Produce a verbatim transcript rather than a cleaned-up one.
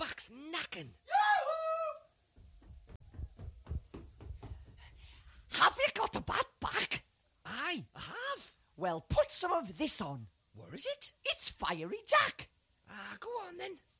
back's knacking. Have you got a bad back? Aye, I have. Well, put some of this on. Where is it? It's Fiery Jack. Ah, go on then.